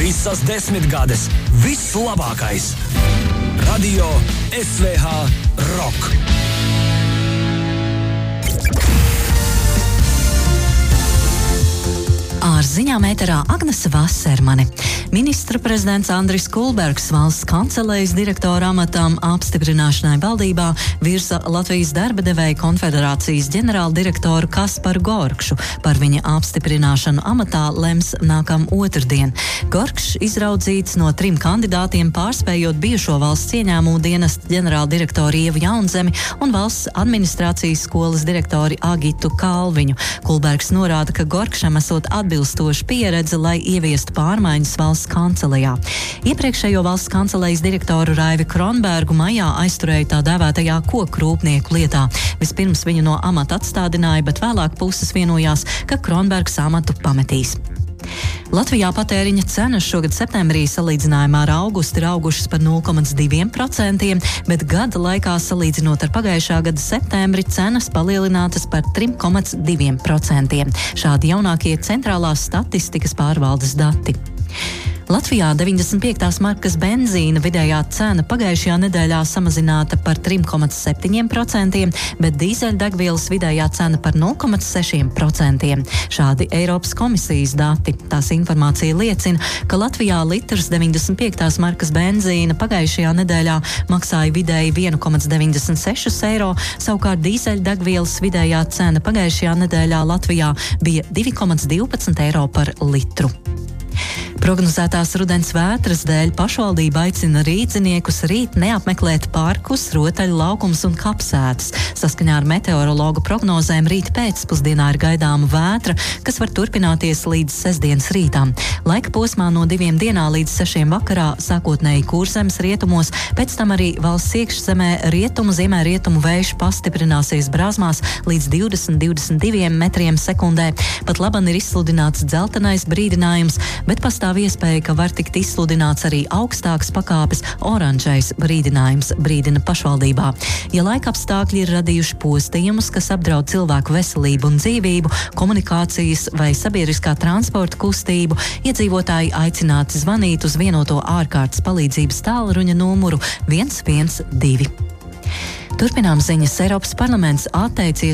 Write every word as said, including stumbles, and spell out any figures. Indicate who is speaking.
Speaker 1: Visas desmitgades, viss labākais. Radio S V H Rock.
Speaker 2: Ar ziņām ēterā Agnese Vasermane. Ministra prezidents Andris Kulbergs valsts kancelējas direktora amatam apstiprināšanai valdībā virza Latvijas darba devēja konfederācijas ģenerāldirektoru Kasparu Gorkšu. Par viņa apstiprināšanu amatā lems nākam otrdien. Gorkšs izraudzīts no trim kandidātiem, pārspējot bijušo valsts ieņēmumu dienesta ģenerāldirektoru Ievu Jaunzemi un valsts administrācijas skolas direktori Agitu Kalviņu. Kulbergs norāda, ka Gorkšam esot atbilstoša pieredze, lai ieviestu pārmaiņas valsts kancelējā. Iepriekšējo valsts kancelējas direktoru Raivi Kronbergu maijā aizturēja tā dēvētajā koku rūpnieku lietā. Vispirms viņu no amata atstādināja, bet vēlāk puses vienojās, ka Kronbergs amatu pametīs. Latvijā patēriņa cenas šogad septembrī salīdzinājumā ar augustu ir augušas par nulle komats divi procenti, bet gada laikā salīdzinot ar pagājušā gada septembri cenas palielinātas par tri komats divi procenti. Šādi jaunākie centrālās statistikas pārvaldes dati. Latvijā deviņdesmit piektās markas benzīna vidējā cena pagājušajā nedēļā samazināta par tri komats septiņi procenti, bet dīzeļdegvielas vidējā cena par nulle komats seši procenti. Šādi Eiropas komisijas dati. Tās informācija liecina, ka Latvijā litrs deviņdesmit piektās markas benzīna pagājušajā nedēļā maksāja vidēji viens komats deviņdesmit seši eiro, savukārt dīzeļdegvielas vidējā cena pagājušajā nedēļā Latvijā bija divi komats divpadsmit eiro par litru. Prognozētās rudens vētras dēļ pašvaldība aicina rīdziniekus rīt neapmeklēt parkus, rotaļu laukums un kapsētas. Saskaņā ar meteorologu prognozēm rīt pēcpusdienā ir gaidāma vētra, kas var turpināties līdz sestdienas rītām. Laika posmā no diviem dienā līdz sešiem vakarā sākotnēji Kurzemes rietumos, pēc tam arī valsts iekšzemē rietumu, ziemē rietumu vējš pastiprināsies brāzmās līdz divdesmit līdz divdesmit diviem metriem sekundē. Pat laban ir izsludināts dzeltenais brīdinājums, bet pastāv iespēja, ka var tikt izsludināts arī augstāks pakāpes oranžais brīdinājums, brīdina pašvaldībā. Ja laika apstākļi ir radījuši postījumus, kas apdraud cilvēku veselību un dzīvību, komunikācijas vai sabiedriskā transporta kustību, iedzīvotāji aicināti zvanīt uz vienoto ārkārtas palīdzības tālruņa numuru viens viens divi. Turpinām ziņas. Eiropas parlaments atteicies